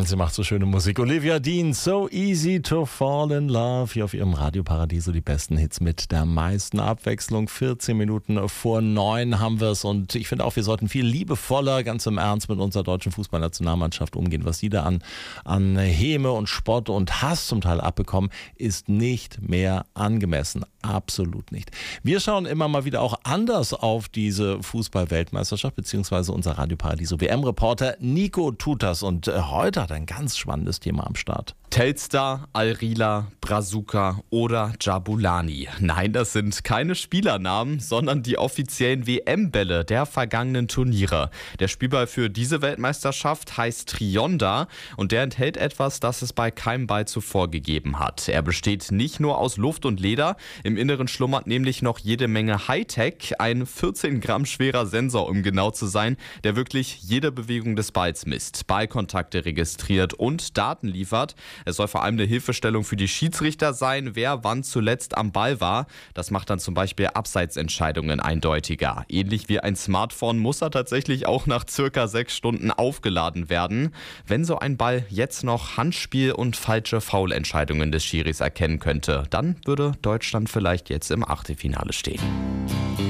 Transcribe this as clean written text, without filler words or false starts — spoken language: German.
sie macht so schöne Musik. Olivia Dean, So Easy to Fall in Love. Hier auf ihrem Radioparadiso die besten Hits mit der meisten Abwechslung. 14 Minuten vor 9 haben wir es. Und ich finde auch, wir sollten viel liebevoller, ganz im Ernst, mit unserer deutschen Fußballnationalmannschaft umgehen. Was sie da an Häme und Spott und Hass zum Teil abbekommen, ist nicht mehr angemessen. Absolut nicht. Wir schauen immer mal wieder auch anders auf diese Fußball-Weltmeisterschaft, beziehungsweise unser Radioparadiso WM-Reporter Nico tut das. Und heute hat er ein ganz spannendes Thema am Start. Telstar, Al-Rihla, Brazuca oder Jabulani. Nein, das sind keine Spielernamen, sondern die offiziellen WM-Bälle der vergangenen Turniere. Der Spielball für diese Weltmeisterschaft heißt Trionda und der enthält etwas, das es bei keinem Ball zuvor gegeben hat. Er besteht nicht nur aus Luft und Leder, im Inneren schlummert nämlich noch jede Menge Hightech, ein 14 Gramm schwerer Sensor, um genau zu sein, der wirklich jede Bewegung des Balls misst, Ballkontakte registriert und Daten liefert. Es soll vor allem eine Hilfestellung für die Schiedsrichter sein, wer wann zuletzt am Ball war. Das macht dann zum Beispiel Abseitsentscheidungen eindeutiger. Ähnlich wie ein Smartphone muss er tatsächlich auch nach circa 6 Stunden aufgeladen werden. Wenn so ein Ball jetzt noch Handspiel und falsche Foulentscheidungen des Schiris erkennen könnte, dann würde Deutschland vielleicht jetzt im Achtelfinale stehen.